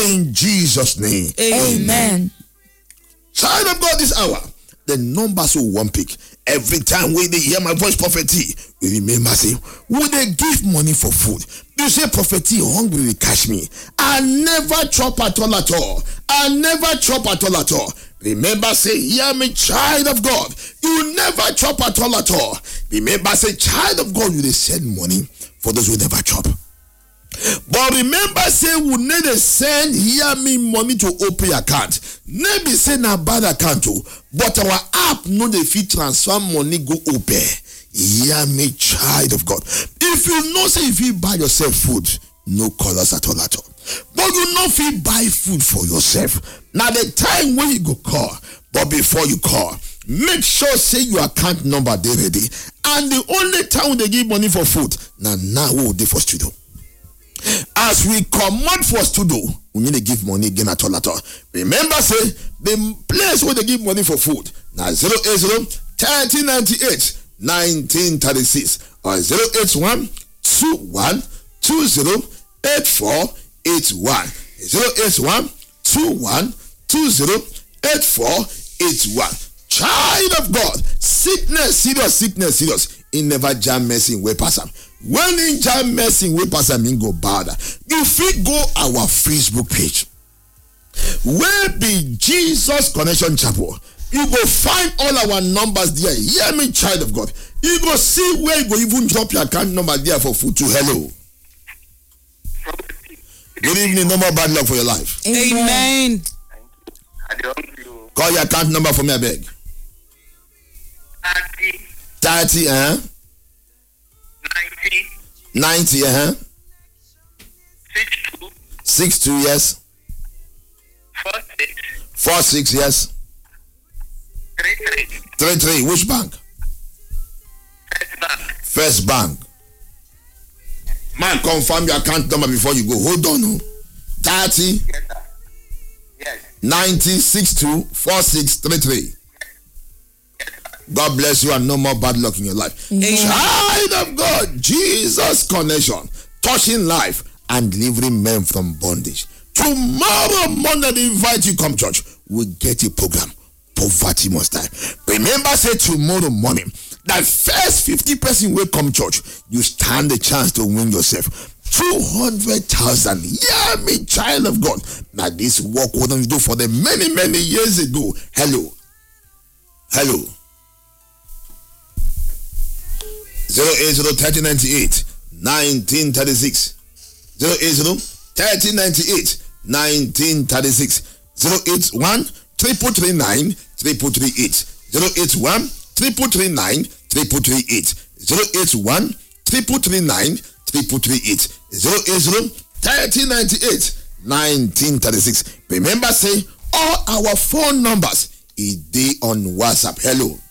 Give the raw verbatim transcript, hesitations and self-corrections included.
in Jesus' name. Amen. Child of God, this hour, the numbers will one pick. Every time when they hear my voice prophecy, you remember say, would they give money for food? You say prophecy, hungry will catch me. I never chop at all at all. I never chop at all at all. Remember say, hear me, child of God. You never chop at all at all. Remember say, child of God, you they send money for those who never chop. But remember say, we need to send hear me money to open account. Maybe say na bad account too, but our app no dey fit transfer money go open. Hear me, child of God. If you know say if you buy yourself food, no call us at all at all. But you know if you buy food for yourself, now the time when you go call, but before you call, make sure say your account number dey ready. And the only time they give money for food, now now we dey for studio. As we come out for studio, we need to give money again at all at all. Remember say the place where they give money for food now zero eight zero thirty ninety-eight nineteen thirty-six or zero eight one two one two zero eight four eight one zero eight one two one two zero eight four eight one. Child of God, sickness serious, sickness serious. He never jam messing way pass him. When in jam messing way pass him, go bad. You fit go our Facebook page. Where be Jesus Connection Chapel? You go find all our numbers there. Hear me, child of God. You go see where you go even drop your account number there for food to hello. Good evening, no more bad luck for your life. Amen. Call your account number for me, I beg. thirty. thirty, uh-huh. ninety. ninety, uh-huh. sixty-two. sixty-two, yes. forty-six. forty-six, yes. thirty-three. thirty-three, which bank? First Bank. First Bank. Man, confirm your account number before you go. Hold on. Oh. thirty, Yes, sir. Yes. ninety, sixty-two, forty-six, thirty-three. God bless you and no more bad luck in your life. Amen. Child of God, Jesus Connection, touching life and delivering men from bondage. Tomorrow morning, they invite you come church. We get a program. Poverty must die. Remember, say tomorrow morning, that first fifty person will come church. You stand the chance to win yourself two hundred thousand. Yeah, me, child of God. Now this work what we do for them many, many years ago. Hello. Hello. zero eight zero thirty ninety-eight nineteen thirty-six zero eight zero thirty ninety-eight nineteen thirty-six zero eight one triple three nine triple three eight zero eight one triple three nine triple three eight zero eight one triple three nine triple three eight zero eight zero thirty ninety-eight nineteen thirty-six. Remember say all our phone numbers is dey on WhatsApp. Hello.